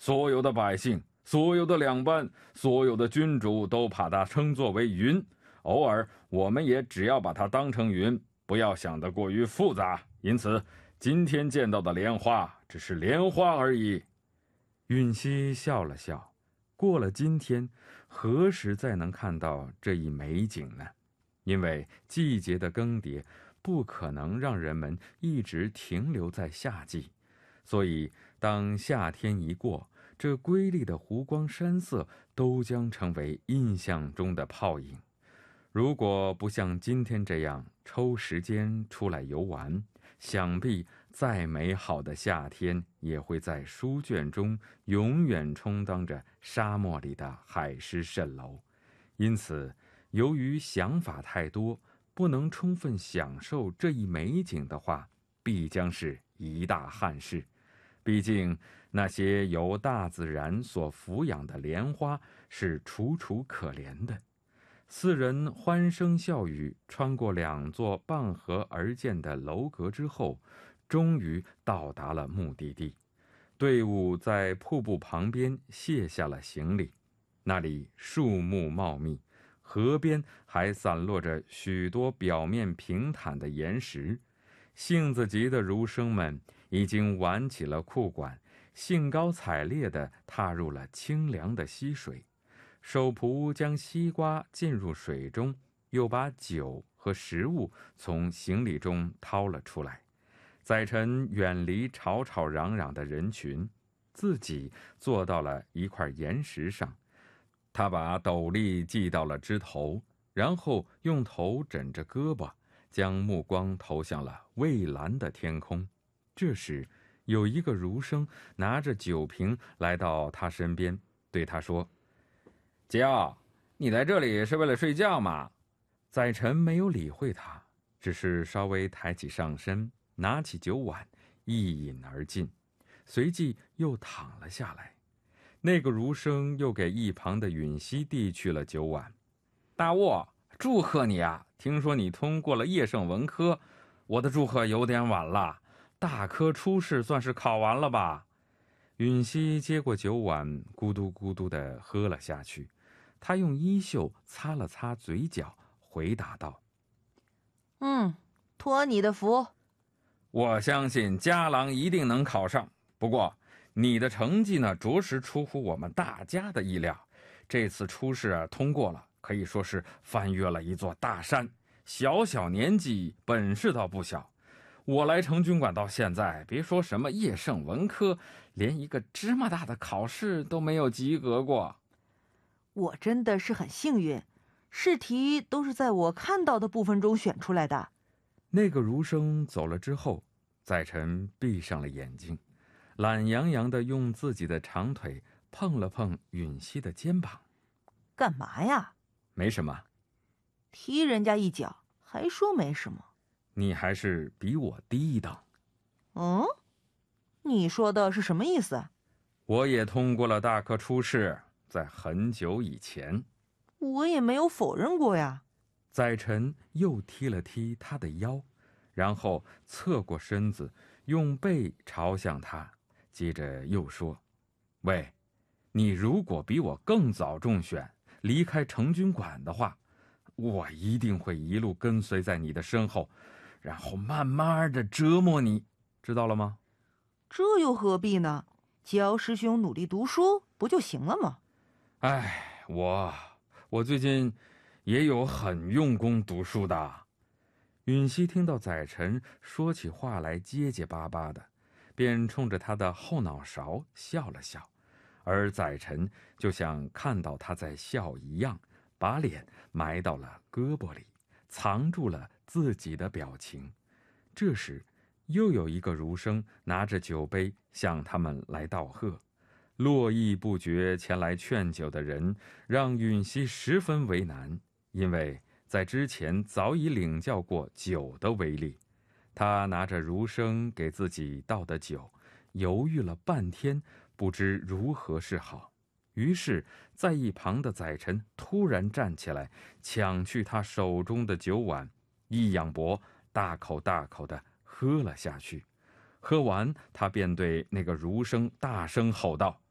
所有的百姓，所有的两班，所有的君主都把它称作为云，偶尔我们也只要把它当成云，不要想得过于复杂。因此今天见到的莲花只是莲花而已。允熙笑了笑，过了今天，何时再能看到这一美景呢？因为季节的更迭不可能让人们一直停留在夏季，所以当夏天一过，这瑰丽的湖光山色都将成为印象中的泡影。如果不像今天这样抽时间出来游玩，想必再美好的夏天也会在书卷中永远充当着沙漠里的海市蜃楼。因此，由于想法太多，不能充分享受这一美景的话，必将是一大憾事。毕竟那些由大自然所抚养的莲花是楚楚可怜的。四人欢声笑语穿过2座傍河而建的楼阁之后，终于到达了目的地。队伍在瀑布旁边卸下了行李，那里树木茂密，河边还散落着许多表面平坦的岩石。性子急的儒生们已经挽起了裤管，兴高采烈地踏入了清凉的溪水。手仆将西瓜浸入水中，又把酒和食物从行李中掏了出来。载臣远离吵吵嚷嚷的人群，自己坐到了一块岩石上。他把斗笠系到了枝头，然后用头枕着胳膊，将目光投向了蔚蓝的天空。这时，有一个儒生拿着酒瓶来到他身边，对他说：“桀骜，你来这里是为了睡觉吗？”载臣没有理会他，只是稍微抬起上身，拿起酒碗，一饮而尽，随即又躺了下来。那个儒生又给一旁的允熙递去了酒碗。“大沃，祝贺你啊！听说你通过了叶圣文科，我的祝贺有点晚了，大科初试算是考完了吧？”允熙接过酒碗，咕嘟咕嘟地喝了下去。他用衣袖擦了擦嘴角，回答道：“ 托你的福。 我相信家郎一定能考上，不过你的成绩呢，着实出乎我们大家的意料。这次初试通过了，可以说是翻越了一座大山。小小年纪，本事倒不小。我来成军馆到现在，别说什么叶圣文科，连一个芝麻大的考试都没有及格过。 我真的是很幸运，试题都是在我看到的部分中选出来的。” 那个儒生走了之后，载臣闭上了眼睛，懒洋洋地用自己的长腿碰了碰允熙的肩膀。 “干嘛呀？”“ 没什么。”“ 踢人家一脚还说没什么？ 你还是比我低一等。”“ 你说的是什么意思？”“ 我也通过了大科初试，在很久以前。”“ 我也没有否认过呀。” 载臣又踢了踢他的腰，然后侧过身子，用背朝向他，接着又说：“喂，你如果比我更早中选，离开成军馆的话，我一定会一路跟随在你的身后，然后慢慢的折磨你，知道了吗？”“ 这又何必呢？教师兄努力读书不就行了吗？”“ 我最近也有很用功读书的。”允熙听到载臣说起话来结结巴巴的，便冲着他的后脑勺笑了笑，而载臣就像看到他在笑一样，把脸埋到了胳膊里，藏住了自己的表情。这时，又有一个儒生拿着酒杯向他们来道贺。络绎不绝前来劝酒的人让允熙十分为难，因为在之前早已领教过酒的威力。他拿着儒生给自己倒的酒，犹豫了半天，不知如何是好。于是在一旁的载臣突然站起来，抢去他手中的酒碗，一仰脖，大口大口地喝了下去。喝完，他便对那个儒生大声吼道：“